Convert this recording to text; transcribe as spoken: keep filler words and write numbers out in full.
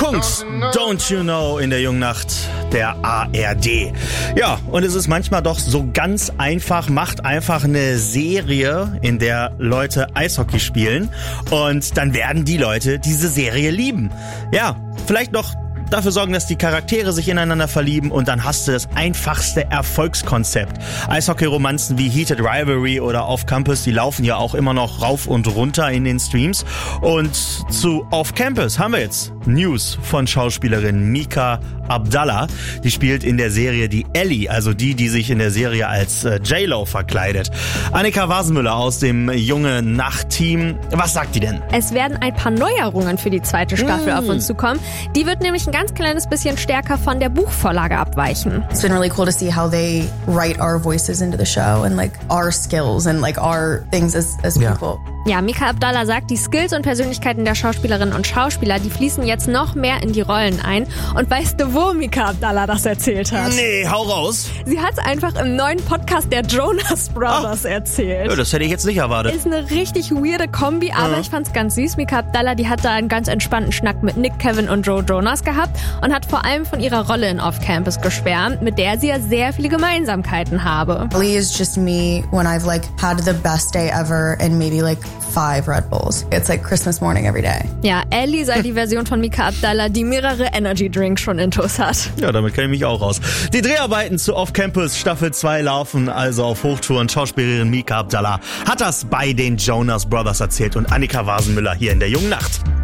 Kungs, Don't You Know in der jungen Nacht der A R D. Ja, und es ist manchmal doch so ganz einfach, macht einfach eine Serie, in der Leute Eishockey spielen und dann werden die Leute diese Serie lieben. Ja, vielleicht noch dafür sorgen, dass die Charaktere sich ineinander verlieben und dann hast du das einfachste Erfolgskonzept. Eishockey-Romanzen wie Heated Rivalry oder Off Campus, die laufen ja auch immer noch rauf und runter in den Streams. Und zu Off Campus haben wir jetzt News von Schauspielerin Mika Abdallah. Die spielt in der Serie die Ellie, also die, die sich in der Serie als äh, J-Lo verkleidet. Annika Wasenmüller aus dem Junge Nacht-Team. Was sagt die denn? Es werden ein paar Neuerungen für die zweite Staffel mm. auf uns zukommen. Die wird nämlich ein ganz kleines bisschen stärker von der Buchvorlage abweichen. It's been really cool to see how they write our voices into the show and like our skills and like our things as, as ja. people. Ja, Mika Abdallah sagt, die Skills und Persönlichkeiten der Schauspielerinnen und Schauspieler, die fließen jetzt noch mehr in die Rollen ein. Und weißt du, wo Mika Abdallah das erzählt hat? Nee, hau raus. Sie hat es einfach im neuen Podcast der Jonas Brothers oh. erzählt. Ja, das hätte ich jetzt nicht erwartet. Ist eine richtig weirde Kombi, aber mhm. ich fand's ganz süß. Mika Abdallah, die hat da einen ganz entspannten Schnack mit Nick, Kevin und Joe Jonas gehabt und hat vor allem von ihrer Rolle in Off Campus geschwärmt, mit der sie ja sehr viele Gemeinsamkeiten habe. Ellie is just me when I've like had the best day ever and maybe like five Red Bulls. It's like Christmas morning every day. Ja, Ellie sei die Version von Mika Abdallah, die mehrere Energy Drinks schon intus hat. Ja, damit kenne ich mich auch aus. Die Dreharbeiten zu Off Campus Staffel zwei laufen also auf Hochtouren. Schauspielerin Mika Abdallah hat das bei den Jonas Brothers erzählt und Annika Wasenmüller hier in der jungen Nacht.